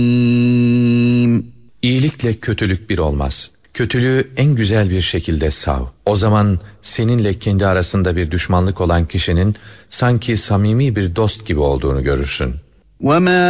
İyilikle kötülük bir olmaz. Kötülüğü en güzel bir şekilde sav. O zaman seninle kendi arasında bir düşmanlık olan kişinin sanki samimi bir dost gibi olduğunu görürsün. وَمَا